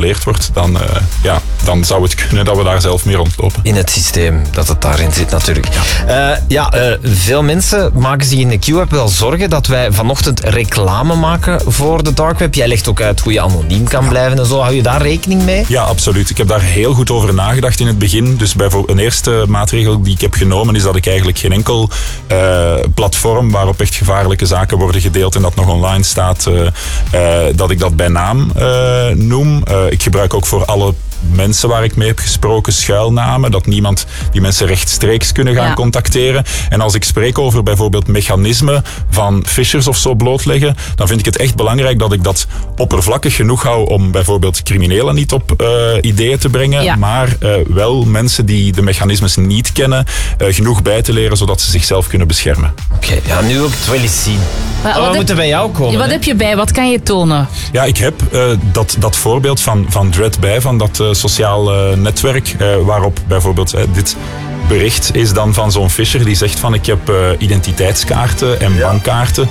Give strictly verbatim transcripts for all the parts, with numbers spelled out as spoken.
geïnstalleerd wordt, dan, uh, ja, dan zou het kunnen dat we daar zelf mee rondlopen. In het systeem, dat het daarin zit natuurlijk. Ja, uh, ja uh, veel mensen maken zich in de Q-app wel zorgen dat wij vanochtend reclame maken voor de dark web. Jij legt ook uit hoe je anoniem kan ja. blijven en zo. Hou je daar rekening mee? Ja, absoluut. Ik heb daar heel goed over nagedacht in het begin. Dus bijvoorbeeld een eerste maatregel die ik heb genomen is dat ik eigenlijk geen enkel uh, platform waarop echt gevaarlijke zaken worden gedeeld en dat nog online staat, uh, uh, dat ik dat bij naam uh, noem. Uh, ik gebruik ook voor alle mensen waar ik mee heb gesproken schuilnamen, dat niemand die mensen rechtstreeks kunnen gaan ja. contacteren. En als ik spreek over bijvoorbeeld mechanismen van phishers of zo blootleggen, dan vind ik het echt belangrijk dat ik dat oppervlakkig genoeg hou om bijvoorbeeld criminelen niet op uh, ideeën te brengen, ja. maar uh, wel mensen die de mechanismes niet kennen uh, genoeg bij te leren, zodat ze zichzelf kunnen beschermen. Oké, okay, ja, nu wil ik het wel eens zien. Maar, maar we heb, moeten bij jou komen. Wat hè? heb je bij? Wat kan je tonen? Ja, ik heb uh, dat, dat voorbeeld van, van Dread bij, van dat uh, sociaal uh, netwerk, uh, waarop bijvoorbeeld uh, dit bericht is dan van zo'n fisher die zegt van ik heb uh, identiteitskaarten en ja. bankkaarten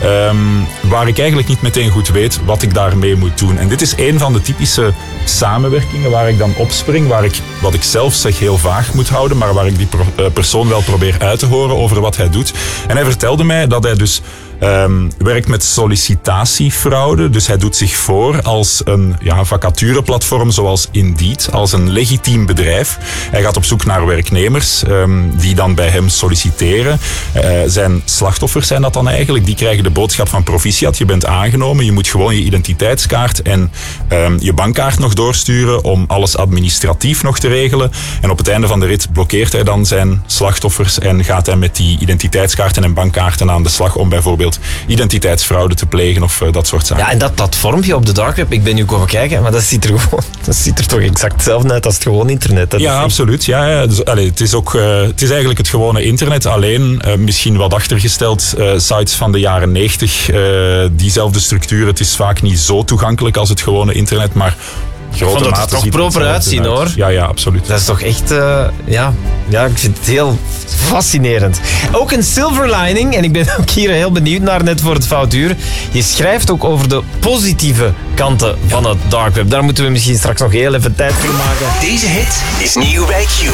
um, waar ik eigenlijk niet meteen goed weet wat ik daarmee moet doen. En dit is een van de typische samenwerkingen waar ik dan opspring, waar ik, wat ik zelf zeg, heel vaag moet houden, maar waar ik die pro- uh, persoon wel probeer uit te horen over wat hij doet. En hij vertelde mij dat hij dus Um, werkt met sollicitatiefraude. Dus hij doet zich voor als een ja, vacatureplatform zoals Indeed, als een legitiem bedrijf. Hij gaat op zoek naar werknemers um, die dan bij hem solliciteren. Uh, zijn slachtoffers zijn dat dan eigenlijk. Die krijgen de boodschap van proficiat. Je bent aangenomen. Je moet gewoon je identiteitskaart en um, je bankkaart nog doorsturen om alles administratief nog te regelen. En op het einde van de rit blokkeert hij dan zijn slachtoffers en gaat hij met die identiteitskaarten en bankkaarten aan de slag om bijvoorbeeld identiteitsfraude te plegen of uh, dat soort zaken. Ja, en dat platformpje op de dark web, ik ben nu komen kijken, maar dat ziet er gewoon, dat ziet er toch exact hetzelfde uit als het gewoon internet. Dat ja, absoluut. Ja, ja. Dus, allez, het, is ook, uh, het is eigenlijk het gewone internet, alleen uh, misschien wat achtergesteld uh, sites van de jaren negentig, uh, diezelfde structuur. Het is vaak niet zo toegankelijk als het gewone internet, maar ik vond dat er toch proper uitzien uit. hoor. Ja, ja, absoluut. Dat is toch echt, uh, ja, ja, ik vind het heel fascinerend. Ook een silver lining, en ik ben ook hier heel benieuwd naar net voor het foutuur. Je schrijft ook over de positieve kanten van het dark web. Daar moeten we misschien straks nog heel even tijd voor maken. Deze hit is nieuw bij Q.